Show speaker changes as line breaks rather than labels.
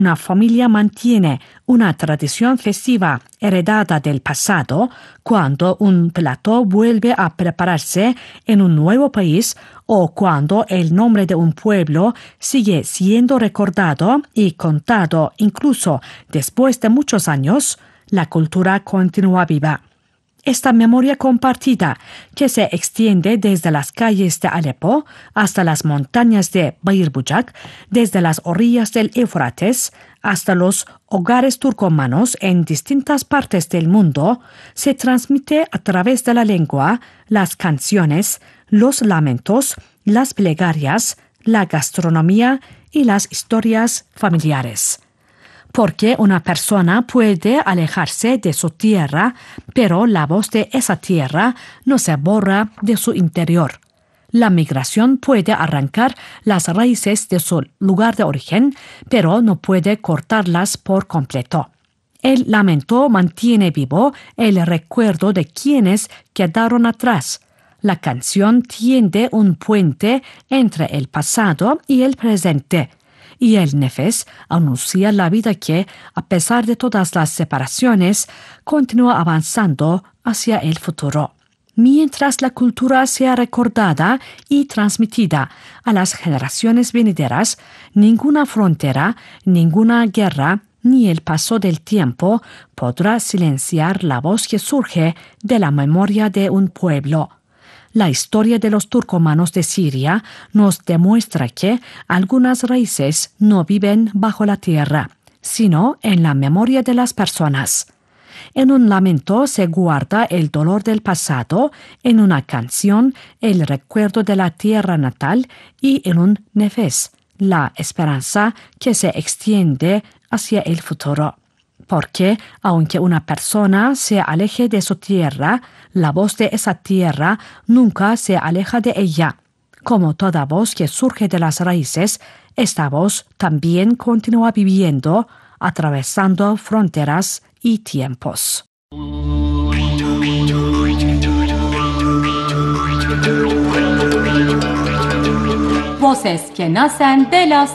una familia mantiene una tradición festiva heredada del pasado, cuando un plato vuelve a prepararse en un nuevo país o cuando el nombre de un pueblo sigue siendo recordado y contado incluso después de muchos años, la cultura continúa viva. Esta memoria compartida, que se extiende desde las calles de Alepo hasta las montañas de Bayırbucak, desde las orillas del Éufrates hasta los hogares turcomanos en distintas partes del mundo, se transmite a través de la lengua, las canciones, los lamentos, las plegarias, la gastronomía y las historias familiares. Porque una persona puede alejarse de su tierra, pero la voz de esa tierra no se borra de su interior. La migración puede arrancar las raíces de su lugar de origen, pero no puede cortarlas por completo. El lamento mantiene vivo el recuerdo de quienes quedaron atrás. La canción tiende un puente entre el pasado y el presente. Y el nefes anuncia la vida que, a pesar de todas las separaciones, continúa avanzando hacia el futuro. Mientras la cultura sea recordada y transmitida a las generaciones venideras, ninguna frontera, ninguna guerra, ni el paso del tiempo podrá silenciar la voz que surge de la memoria de un pueblo. La historia de los turcomanos de Siria nos demuestra que algunas raíces no viven bajo la tierra, sino en la memoria de las personas. En un lamento se guarda el dolor del pasado, en una canción el recuerdo de la tierra natal y en un nefes, la esperanza que se extiende hacia el futuro. Porque, aunque una persona se aleje de su tierra, la voz de esa tierra nunca se aleja de ella. Como toda voz que surge de las raíces, esta voz también continúa viviendo, atravesando fronteras y tiempos.
Voces que nacen de las